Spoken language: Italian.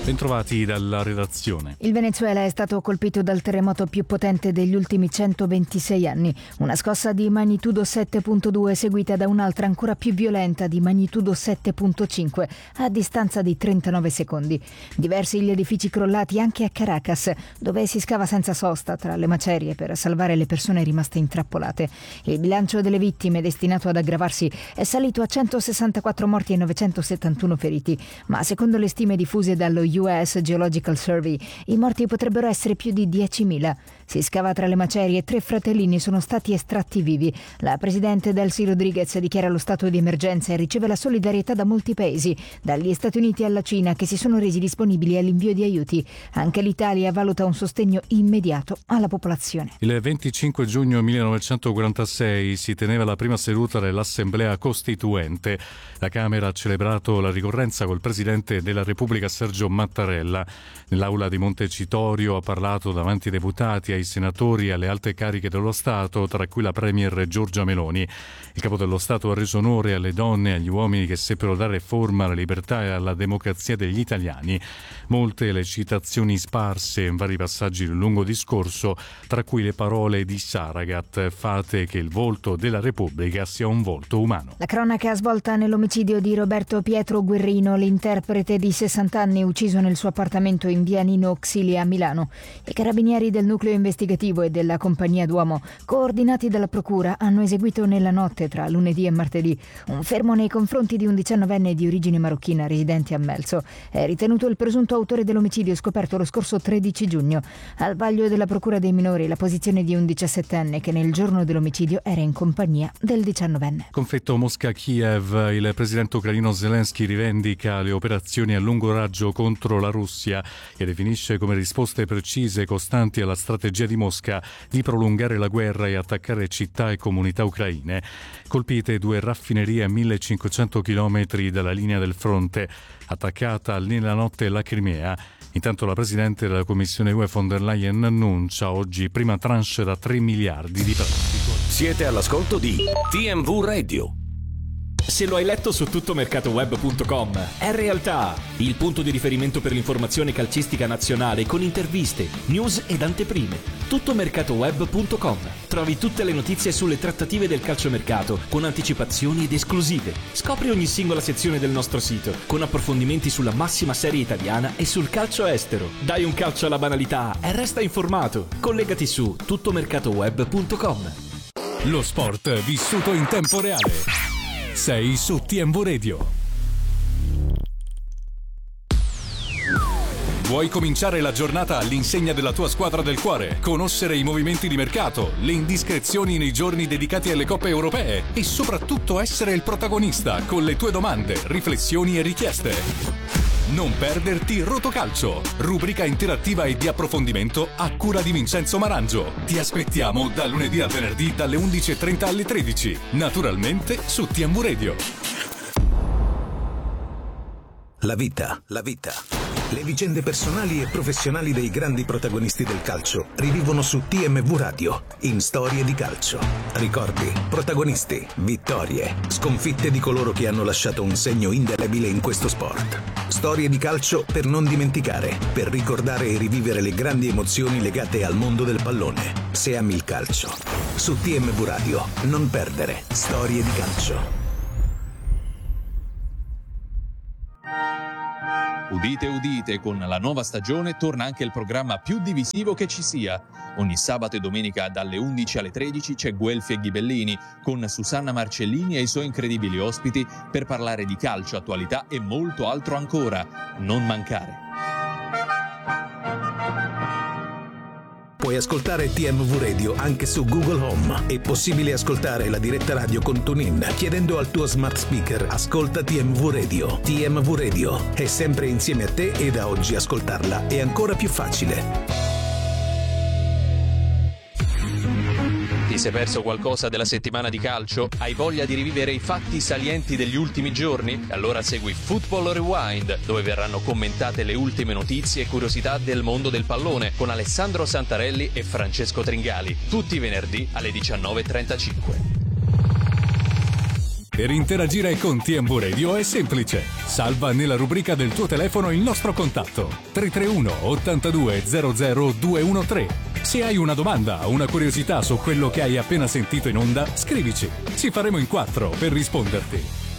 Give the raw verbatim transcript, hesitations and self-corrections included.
Bentrovati dalla redazione. Il Venezuela è stato colpito dal terremoto più potente degli ultimi centoventisei anni. Una scossa di magnitudo sette virgola due seguita da un'altra ancora più violenta di magnitudo sette virgola cinque a distanza di trentanove secondi. Diversi gli edifici crollati anche a Caracas, dove si scava senza sosta tra le macerie per salvare le persone rimaste intrappolate. Il bilancio delle vittime, destinato ad aggravarsi, è salito a centosessantaquattro morti e novecentosettantuno feriti, ma secondo le stime diffuse dallo U S Geological Survey, i morti potrebbero essere più di diecimila. Si scava tra le macerie e tre fratellini sono stati estratti vivi. La presidente Delcy Rodriguez dichiara lo stato di emergenza e riceve la solidarietà da molti paesi, dagli Stati Uniti alla Cina, che si sono resi disponibili all'invio di aiuti. Anche l'Italia valuta un sostegno immediato alla popolazione. Il venticinque giugno millenovecentoquarantasei si teneva la prima seduta dell'Assemblea Costituente. La Camera ha celebrato la ricorrenza col Presidente della Repubblica Sergio Mattarella. Nell'aula di Montecitorio ha parlato davanti ai deputati, ai senatori e alle alte cariche dello Stato, tra cui la Premier Giorgia Meloni. Il Capo dello Stato ha reso onore alle donne e agli uomini che seppero dare forma alla libertà e alla democrazia degli italiani. Molte le citazioni sparse in vari passaggi del lungo discorso, tra cui le parole di Saragat: fate che il volto della Repubblica sia un volto umano. La cronaca svolta nell'omicidio di Roberto Pietro Guerrino, l'interprete di sessanta anni ucciso nel suo appartamento in via Nino Auxilia a Milano. I carabinieri del nucleo investigativo e della compagnia d'uomo, coordinati dalla procura, hanno eseguito nella notte tra lunedì e martedì un fermo nei confronti di un diciannovenne di origine marocchina residente a Melzo. È ritenuto il presunto autore dell'omicidio scoperto lo scorso tredici giugno. Al vaglio della procura dei minori la posizione di un diciassettenne che nel giorno dell'omicidio era in compagnia del diciannovenne. Conflitto Mosca-Kiev. Il presidente ucraino Zelensky rivendica le operazioni a lungo raggio contro la Russia e definisce come risposte precise e costanti alla strategia di Mosca di prolungare la guerra e attaccare città e comunità ucraine. Colpite due raffinerie a millecinquecento chilometri dalla linea del fronte, attaccata nella notte la Crimea. Intanto la Presidente della Commissione U E von der Leyen annuncia oggi prima tranche da tre miliardi di prestito. Siete all'ascolto di T M V Radio. Se lo hai letto su tuttomercatoweb punto com, è realtà, il punto di riferimento per l'informazione calcistica nazionale con interviste, news ed anteprime. tuttomercatoweb punto com. Trovi tutte le notizie sulle trattative del calciomercato con anticipazioni ed esclusive. Scopri ogni singola sezione del nostro sito con approfondimenti sulla massima serie italiana e sul calcio estero. Dai un calcio alla banalità e resta informato. Collegati su tuttomercatoweb punto com. Lo sport vissuto in tempo reale. Sei su T M V Radio. Vuoi cominciare la giornata all'insegna della tua squadra del cuore? Conoscere i movimenti di mercato, le indiscrezioni nei giorni dedicati alle coppe europee e soprattutto essere il protagonista con le tue domande, riflessioni e richieste. Non perderti Rotocalcio, rubrica interattiva e di approfondimento a cura di Vincenzo Marangio. Ti aspettiamo da lunedì a venerdì dalle undici e trenta alle tredici, naturalmente su T M V Radio. La vita, la vita. Le vicende personali e professionali dei grandi protagonisti del calcio rivivono su T M V Radio, in Storie di Calcio. Ricordi, protagonisti, vittorie, sconfitte di coloro che hanno lasciato un segno indelebile in questo sport. Storie di calcio per non dimenticare, per ricordare e rivivere le grandi emozioni legate al mondo del pallone. Se ami il calcio. Su T M V Radio, non perdere Storie di Calcio. Udite, udite, con la nuova stagione torna anche il programma più divisivo che ci sia. Ogni sabato e domenica dalle undici alle tredici c'è Guelfi e Ghibellini con Susanna Marcellini e i suoi incredibili ospiti per parlare di calcio, attualità e molto altro ancora. Non mancare. Puoi ascoltare T M V Radio anche su Google Home. È possibile ascoltare la diretta radio con TuneIn chiedendo al tuo smart speaker "Ascolta T M V Radio". T M V Radio è sempre insieme a te e da oggi ascoltarla è ancora più facile. Ti sei perso qualcosa della settimana di calcio? Hai voglia di rivivere i fatti salienti degli ultimi giorni? Allora segui Football Rewind, dove verranno commentate le ultime notizie e curiosità del mondo del pallone con Alessandro Santarelli e Francesco Tringali, tutti i venerdì alle diciannove e trentacinque. Per interagire con T M V Radio è semplice. Salva nella rubrica del tuo telefono il nostro contatto tre tre uno ottantadue zero zero duecentotredici. Se hai una domanda o una curiosità su quello che hai appena sentito in onda, scrivici. Ci faremo in quattro per risponderti.